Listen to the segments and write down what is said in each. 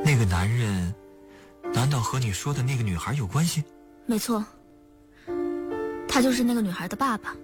那个男人难道和你说的那个女孩有关系？ 没错，他就是那个女孩的爸爸。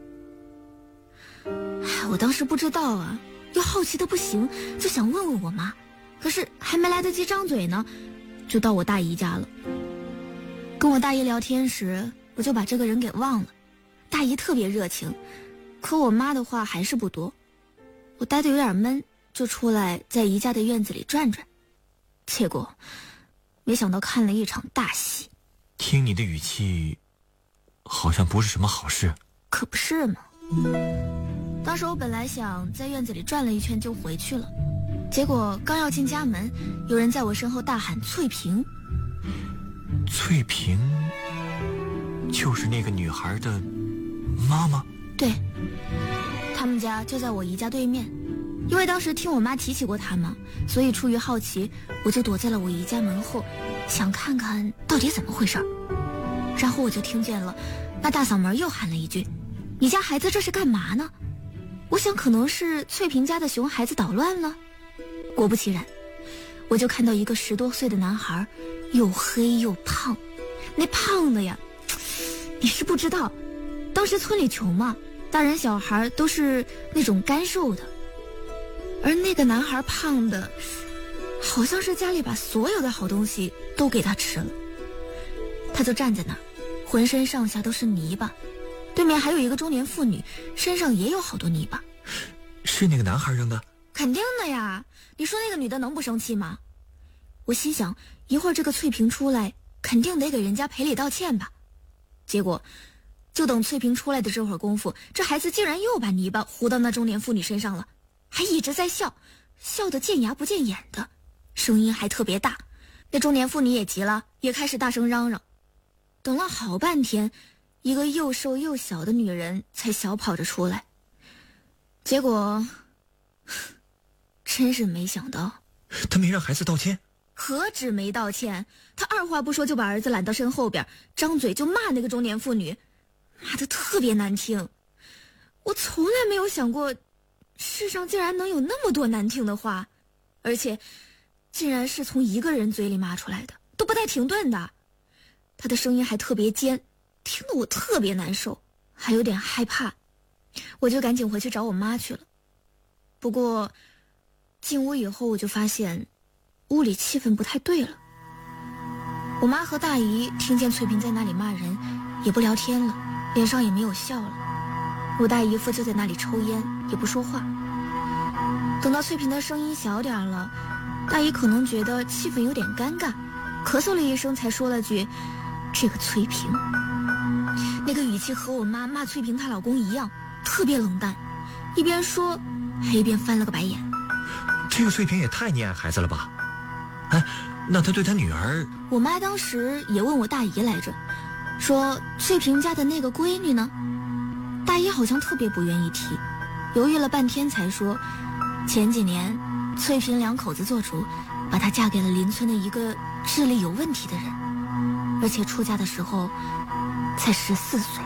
我当时不知道啊，又好奇的不行，就想问问我妈，可是还没来得及张嘴呢，就到我大姨家了。跟我大姨聊天时，我就把这个人给忘了。大姨特别热情，可我妈的话还是不多。我待得有点闷，就出来在姨家的院子里转转，结果没想到看了一场大戏。 听你的语气好像不是什么好事。 可不是嘛。当时我本来想在院子里转了一圈就回去了，结果刚要进家门，有人在我身后大喊翠萍。 翠萍就是那个女孩的妈妈？ 对，他们家就在我姨家对面。因为当时听我妈提起过他嘛，所以出于好奇，我就躲在了我姨家门后，想看看到底怎么回事。然后我就听见了那大嗓门又喊了一句：你家孩子这是干嘛呢？我想可能是翠萍家的熊孩子捣乱了。果不其然，我就看到一个10多岁的男孩，又黑又胖。那胖的呀，你是不知道，当时村里穷嘛，大人小孩都是那种干瘦的，而那个男孩胖的好像是家里把所有的好东西都给他吃了。他就站在那儿，浑身上下都是泥巴，对面还有一个中年妇女，身上也有好多泥巴。 是那个男孩扔的？ 肯定的呀，你说那个女的能不生气吗？我心想，一会儿这个翠萍出来，肯定得给人家赔礼道歉吧。结果就等翠萍出来的这会儿功夫，这孩子竟然又把泥巴糊到那中年妇女身上了，还一直在笑，笑得见牙不见眼的，声音还特别大。那中年妇女也急了，也开始大声嚷嚷。等了好半天，一个又瘦又小的女人才小跑着出来。结果真是没想到， 他没让孩子道歉？ 何止没道歉，他二话不说就把儿子揽到身后边，张嘴就骂那个中年妇女，骂得特别难听。我从来没有想过世上竟然能有那么多难听的话，而且竟然是从一个人嘴里骂出来的，都不带停顿的。他的声音还特别尖，听得我特别难受，还有点害怕。我就赶紧回去找我妈去了。不过进屋以后，我就发现屋里气氛不太对了。我妈和大姨听见翠萍在那里骂人，也不聊天了，脸上也没有笑了。我大姨夫就在那里抽烟，也不说话。等到翠萍的声音小点了，大姨可能觉得气氛有点尴尬，咳嗽了一声才说了句：这个翠萍。那个语气和我妈骂翠萍她老公一样，特别冷淡，一边说还一边翻了个白眼。 这个翠萍也太溺爱孩子了吧？哎，那他对他女儿…… 我妈当时也问我大姨来着，说翠萍家的那个闺女呢？大姨好像特别不愿意提，犹豫了半天才说，前几年翠萍2口子做主，把她嫁给了邻村的一个智力有问题的人，而且出嫁的时候才14岁。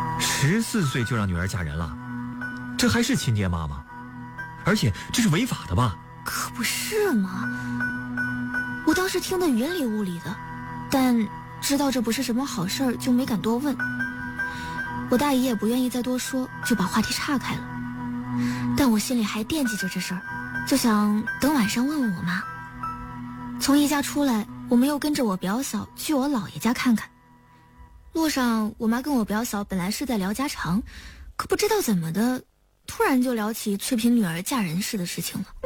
14岁就让女儿嫁人了，这还是亲爹妈吗？而且这是违法的吧？ 可不是嘛！我当时听得云里雾里的，但知道这不是什么好事儿，就没敢多问。我大姨也不愿意再多说，就把话题岔开了。但我心里还惦记着这事儿，就想等晚上问问我妈。从姨家出来，我们又跟着我表嫂去我姥爷家看看。路上，我妈跟我表嫂本来是在聊家常，可不知道怎么的，突然就聊起翠萍女儿嫁人事的事情了。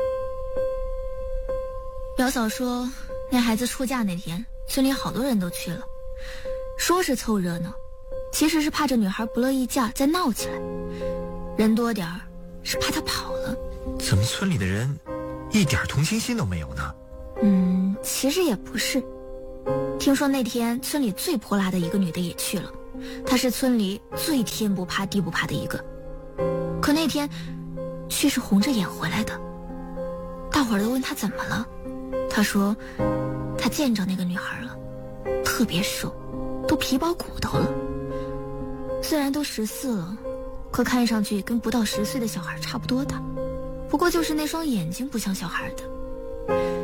表嫂说，那孩子出嫁那天，村里好多人都去了，说是凑热闹，其实是怕这女孩不乐意嫁再闹起来，人多点儿是怕她跑了。 怎么村里的人一点同情心都没有呢？ 其实也不是。听说那天村里最泼辣的一个女的也去了，她是村里最天不怕地不怕的一个，可那天却是红着眼回来的。大伙儿都问她怎么了，她说她见着那个女孩了，特别瘦，都皮包骨头了。虽然都14了，可看上去跟不到10岁的小孩差不多大，不过就是那双眼睛不像小孩的。